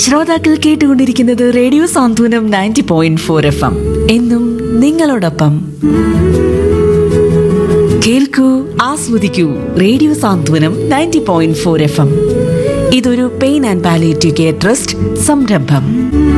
ശ്രോതാക്കൾ കേട്ടുകൊണ്ടിരിക്കുന്നത് റേഡിയോ സാന്ത്വനം 90.4 FM. എന്നും നിങ്ങളോടൊപ്പം. കേൾക്കൂ, ആസ്വദിക്കൂ. റേഡിയോ സാന്ത്വനം 90.4 FM. ഇതൊരു pain and palliative care trust സംരംഭം.